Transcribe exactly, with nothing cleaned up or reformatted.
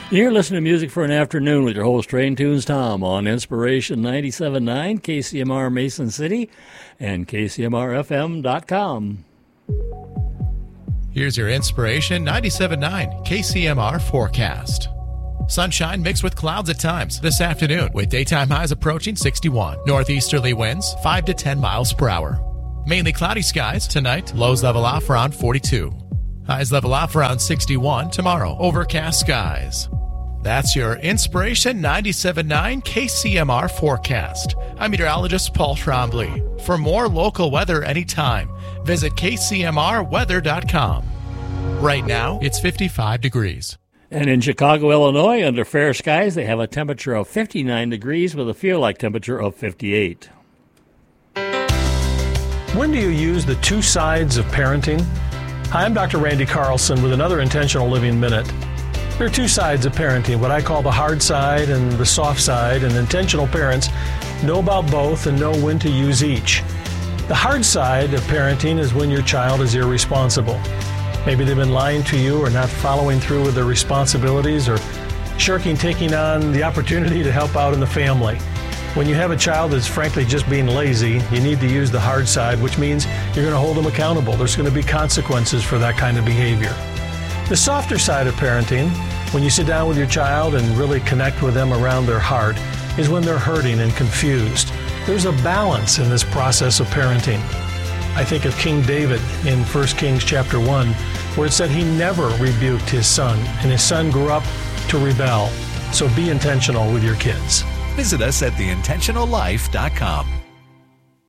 You're listening to Music for an Afternoon with your host, Train Tunes Tom, on Inspiration ninety-seven point nine, K C M R Mason City, and K C M R F M dot com. Here's your Inspiration ninety-seven point nine K C M R forecast. Sunshine mixed with clouds at times this afternoon, with daytime highs approaching sixty-one. Northeasterly winds five to ten miles per hour. Mainly cloudy skies tonight. Lows level off around forty-two. Highs level off around sixty-one tomorrow. Overcast skies. That's your Inspiration ninety-seven point nine K C M R forecast. I'm meteorologist Paul Trombley. For more local weather anytime, visit K C M R weather dot com. Right now, it's fifty-five degrees. And in Chicago, Illinois, under fair skies, they have a temperature of fifty-nine degrees with a feel-like temperature of fifty-eight. When do you use the two sides of parenting? Hi, I'm Doctor Randy Carlson with another Intentional Living Minute. There are two sides of parenting, what I call the hard side and the soft side, and intentional parents know about both and know when to use each. The hard side of parenting is when your child is irresponsible. Maybe they've been lying to you or not following through with their responsibilities or shirking taking on the opportunity to help out in the family. When you have a child that's frankly just being lazy, you need to use the hard side, which means you're going to hold them accountable. There's going to be consequences for that kind of behavior. The softer side of parenting, when you sit down with your child and really connect with them around their heart, is when they're hurting and confused. There's a balance in this process of parenting. I think of King David in First Kings chapter one, where it said he never rebuked his son, and his son grew up to rebel. So be intentional with your kids. Visit us at the intentional life dot com.